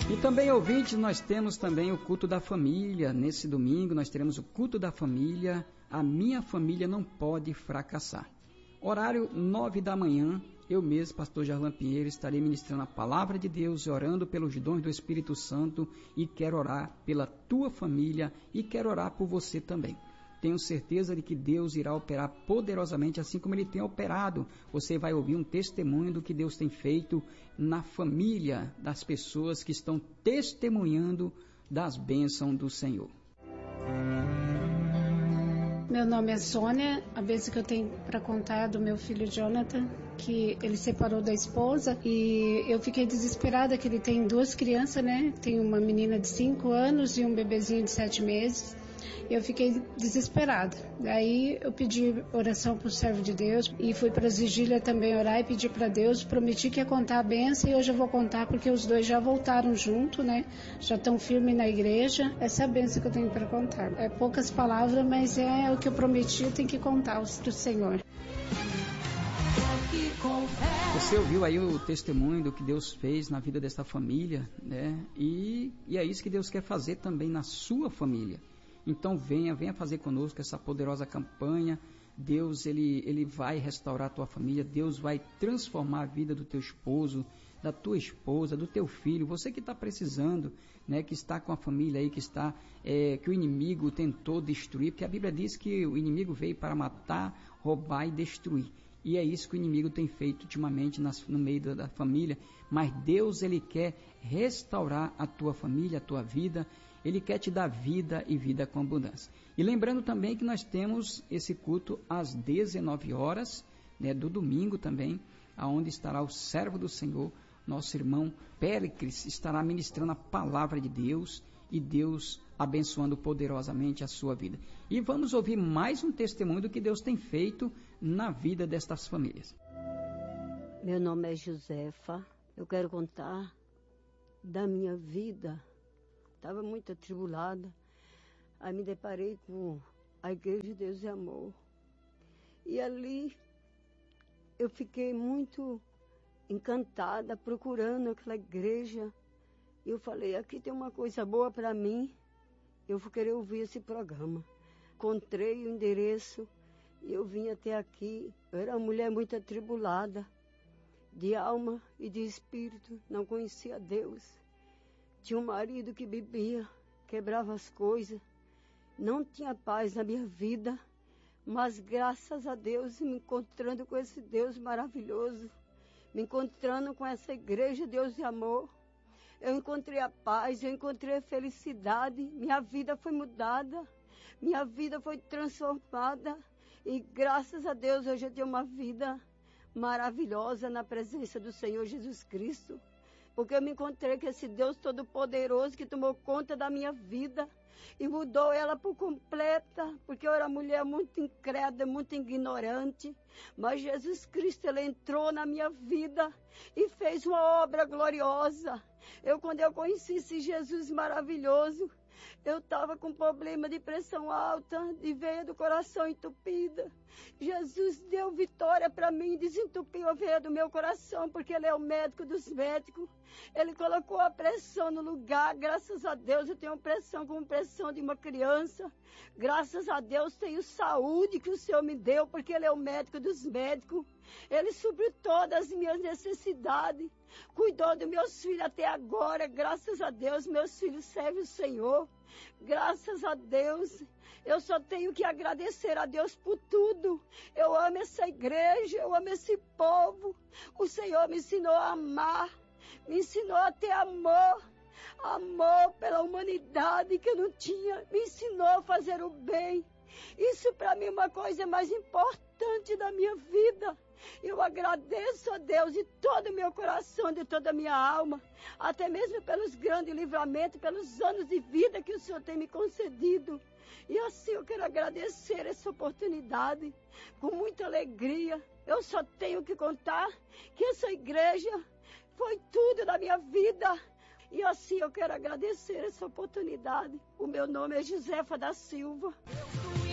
E também, ouvintes, nós temos também o culto da família. Nesse domingo nós teremos o culto da família. A minha família não pode fracassar. Horário 9 da manhã, eu mesmo, pastor Jarlan Pinheiro, estarei ministrando a palavra de Deus, orando pelos dons do Espírito Santo, e quero orar pela tua família e quero orar por você também. Tenho certeza de que Deus irá operar poderosamente, assim como Ele tem operado. Você vai ouvir um testemunho do que Deus tem feito na família das pessoas que estão testemunhando das bênçãos do Senhor. Meu nome é Sônia. A bênção que eu tenho para contar é do meu filho Jonathan, que ele separou da esposa e eu fiquei desesperada que ele tem 2 crianças, né? Tem uma menina de 5 anos e um bebezinho de 7 meses. Eu fiquei desesperada. Daí eu pedi oração para o servo de Deus e fui para as vigílias também orar e pedir para Deus. Prometi que ia contar a bênção e hoje eu vou contar porque os dois já voltaram junto, né? Já estão firmes na igreja. Essa é a bênção que eu tenho para contar. É poucas palavras, mas é o que eu prometi, eu tenho que contar para o Senhor. Você ouviu aí o testemunho do que Deus fez na vida dessa família, né? E é isso que Deus quer fazer também na sua família. Então venha fazer conosco essa poderosa campanha. Deus ele vai restaurar a tua família. Deus vai transformar a vida do teu esposo, da tua esposa, do teu filho. Você que está precisando, né, que está com a família aí, que o inimigo tentou destruir, porque a Bíblia diz que o inimigo veio para matar, roubar e destruir. E é isso que o inimigo tem feito ultimamente no meio da família. Mas Deus ele quer restaurar a tua família, a tua vida. Ele quer te dar vida e vida com abundância. E lembrando também que nós temos esse culto às 19 horas, né, do domingo também, aonde estará o servo do Senhor, nosso irmão Péricles, estará ministrando a palavra de Deus e Deus abençoando poderosamente a sua vida. E vamos ouvir mais um testemunho do que Deus tem feito na vida destas famílias. Meu nome é Josefa. Eu quero contar da minha vida. Estava muito atribulada. Aí me deparei com a Igreja de Deus e Amor. E ali eu fiquei muito encantada, procurando aquela igreja. E eu falei, aqui tem uma coisa boa para mim. Eu vou querer ouvir esse programa. Encontrei o endereço e eu vim até aqui. Eu era uma mulher muito atribulada, de alma e de espírito. Não conhecia Deus. Tinha um marido que bebia, quebrava as coisas. Não tinha paz na minha vida. Mas graças a Deus, me encontrando com esse Deus maravilhoso, me encontrando com essa igreja Deus e Amor, eu encontrei a paz, eu encontrei a felicidade. Minha vida foi mudada, minha vida foi transformada. E graças a Deus hoje eu tenho uma vida maravilhosa na presença do Senhor Jesus Cristo. Porque eu me encontrei com esse Deus Todo-Poderoso que tomou conta da minha vida e mudou ela por completa, porque eu era mulher muito incrédula, muito ignorante, mas Jesus Cristo, Ele entrou na minha vida e fez uma obra gloriosa. Quando eu conheci esse Jesus maravilhoso, eu estava com problema de pressão alta, de veia do coração entupida. Jesus deu vitória para mim, desentupiu a veia do meu coração, porque Ele é o médico dos médicos. Ele colocou a pressão no lugar. Graças a Deus eu tenho pressão como pressão de uma criança. Graças a Deus tenho saúde que o Senhor me deu, porque Ele é o médico dos médicos. Ele supriu todas as minhas necessidades. Cuidou dos meus filhos até agora. Graças a Deus, meus filhos servem o Senhor. Graças a Deus. Eu só tenho que agradecer a Deus por tudo. Eu amo essa igreja, eu amo esse povo. O Senhor me ensinou a amar. Me ensinou a ter amor. Amor pela humanidade que eu não tinha. Me ensinou a fazer o bem. Isso para mim é uma coisa mais importante da minha vida. Eu agradeço a Deus de todo o meu coração, de toda a minha alma, até mesmo pelos grandes livramentos, pelos anos de vida que o Senhor tem me concedido. E assim eu quero agradecer essa oportunidade com muita alegria. Eu só tenho que contar que essa igreja foi tudo na minha vida. E assim eu quero agradecer essa oportunidade. O meu nome é Josefa da Silva.